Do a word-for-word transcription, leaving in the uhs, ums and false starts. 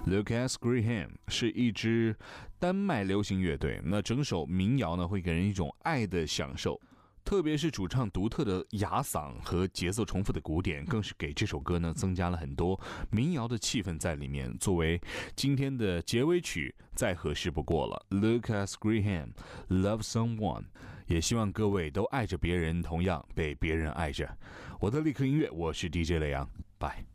Lucas Graham 是一支丹麦流行乐队，那整首民谣呢会给人一种爱的享受，特别是主唱独特的哑嗓和节奏重复的鼓点，更是给这首歌呢增加了很多民谣的气氛在里面。作为今天的结尾曲，再合适不过了。Lucas Graham Love Someone， 也希望各位都爱着别人，同样被别人爱着。我的立刻音乐，我是 D J 雷阳，拜。